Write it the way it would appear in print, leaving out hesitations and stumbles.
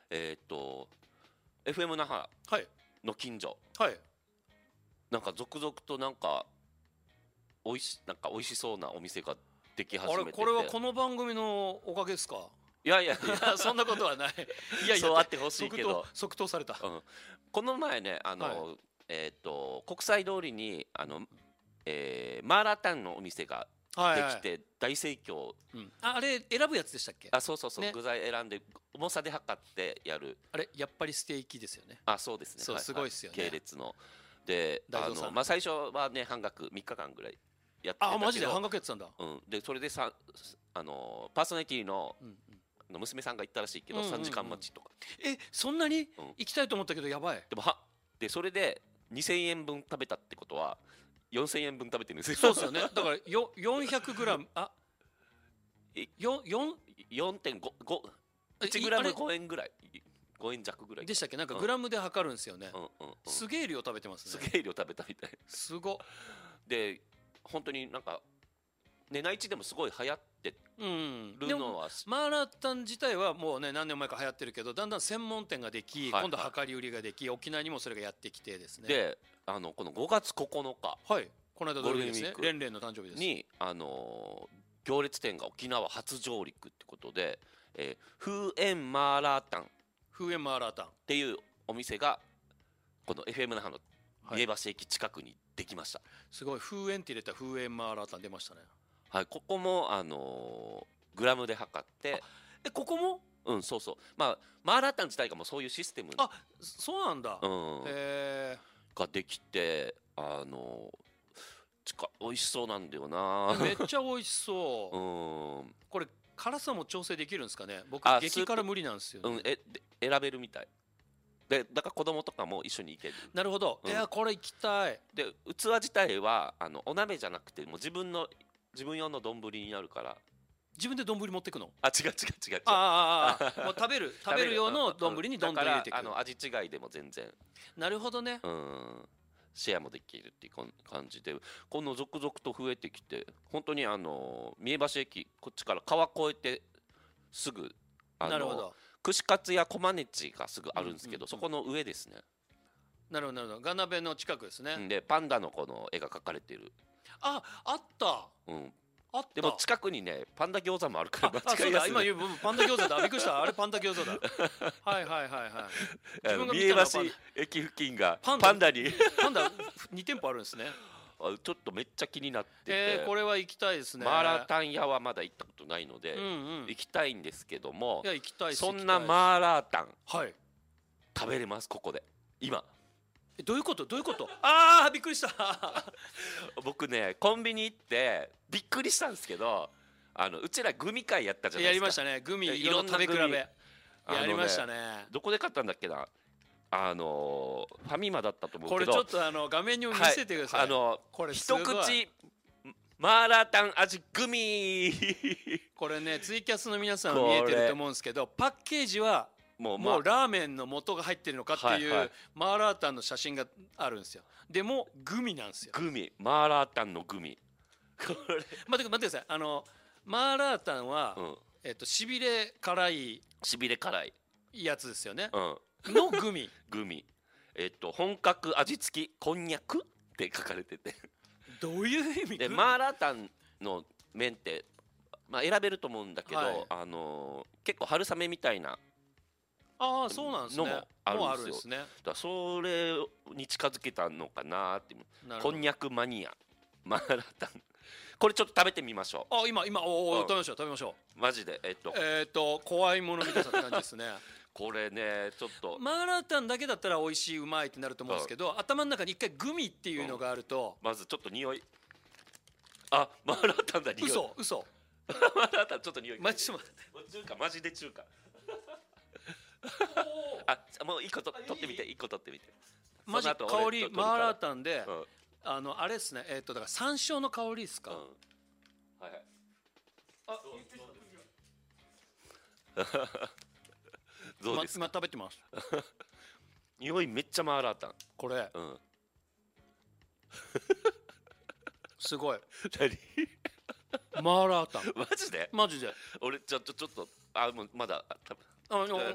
えっと FM 那覇はいの近所、 はい。 なんか続々となんか美味しそうなお店ができあれ、 始めてて。 これはこの番組のおかげですか？ いやいやいやそんなことはない。いやいや、 そうあってほしいけど、 即答された。 うん、この前ね、 はい。 国際通りにマーラータンのお店がはいはい。 できて大盛況。 うん。あれ選ぶやつでしたっけ？ あ、そうそうそう、 ね。 具材選んで重さで測ってやる。 あれ、やっぱりステーキですよね。 あ、そうですね、 そう、 はいはい、 すごいっすよね。 系列の。で、 大蔵さん。 まあ、最初はね、半額3日間ぐらいやってあ、マジでたけど、 半額やってたんだ。 うん、でそれでパーソナリティのうん娘さんが言ったらしいけど、 うんうんうんうん 3時間待ちとか。 そんなにうん、 行きたいと思ったけどやばい。 でもでそれで2000円分食べたってことは4000円分食べてるんですよ。 そうですよね。だから400グラム、 い 4 4.5、1グあれラム5円ぐらい、5円弱ぐらいでしたっけ？なんかうんグラムで測るんですよね。 うんうんうん、 すげえ量食べてますね。 すげえ量食べたみたいすご。 で、本当になんかね、内地でもすごい流行ってうん。でもるのは、 マーラータン自体はもうね何年前か流行ってるけど、だんだん専門店ができ、 はい今度量り売りができ、沖縄にもそれがやってきてですね。 でこの5月9日はい。この間土曜日ですね。 ゴールデンウィークレンレンの誕生日です。 に行列店が沖縄初上陸ってことで、風縁マーラータンっ風縁マーラータン。 ていうお店がこの FM 那覇のはい。 三重橋駅近くにできました。 すごい。風縁って入れたら風縁マーラータン出ましたね。 はい、ここもグラムで測って、 ここも？ うん、そうそう、まあマーラータン自体がもうそういうシステム、 そうなんだ。 うん、 へができて、美味しそうなんだよな。 めっちゃ美味しそうう。 ん、 これ辛さも調整できるんですかね？僕激スープ、 辛無理なんですよね。 選べるみたいで、だから子供とかも一緒に行ける。 なるほど。 うん、 いやこれ行きたい。 で器自体はお鍋じゃなくてもう自分用の丼になるから。 自分で丼持ってくの？ あ、違う違う違う違う。 もう食べる用の丼にどんどん入れていく。 だから味違いでも全然、 なるほどね。 シェアもできるっていう感じで、この続々と増えてきて、本当に三重橋駅、こっちから川越えてすぐなるほど。 串カツやコマネチがすぐあるんですけど、そこの上ですね。 なるほどなるほど。ガナベの近くですね。 でパンダのこの絵が描かれてる。 あった。あった。 でも近くにねパンダ餃子もあるから間そうだ。 違いやすい。 今言うパンダ餃子だ。びっくりした。あれパンダ餃子だ。はいはいはいはい。自分が見三重たのは橋駅付近がパパンダにパンダ2店舗あるんですね。 ちょっとめっちゃ気になってて、 これは行きたいですね。 マーラータン屋はまだ行ったことないので、行きたいんですけども、 いや行きたいです。 そんなマーラータン、 はい、 食べれますここで今。 どういうこと？びっくりした僕ねコンビニ行ってびっくりしたんですけど、うちらグミ会やったじゃないですか。 やりましたね。グミいろんな食べ比べグミやりましたね。 どこで買ったんだっけな、ファミマだったと思うけど、 これちょっと画面にも見せてください。これすごい。 一口マーラータン味グミこれねツイキャスの皆さんは見えてると思うんですけど、パッケージはもうラーメンの素が入ってるのかっていうマーラータンの写真があるんですよ。でもグミなんですよ。 グミ、マーラータンのグミ。 これ待ってください。マーラータンは、しびれ辛いやつですよね。のグミグミ、本格味付きこんにゃくって書かれててどういう意味でマーラータンの麺って、まあ、選べると思うんだけど、結構春雨みたいなそうなんですね。 のもあるんですよ。 すね。 だからそれに近づけたのかなって。こんにゃくマニアマーラータンこれちょっと食べてみましょう。 今食べましょうマジで怖いもの見たさって感じですねこれねちょっとマーラータンだけだったら美味しいうまいってなると思うんですけど、頭の中に一回グミっていうのがあると、 まずちょっと匂い、マーラータンだ。匂い嘘マーラータンちょっと匂い、 ちょっと待って中華マジで中華もう一個取ってみて、一個取ってみて。 マジ香りマーラータンで、あれですね。だから山椒の香りですか。 はいはい。どうですか。 今食べてます。 匂いめっちゃマーラータン。 これすごいマーラータンマジでマジで。 俺ちょっともうまだ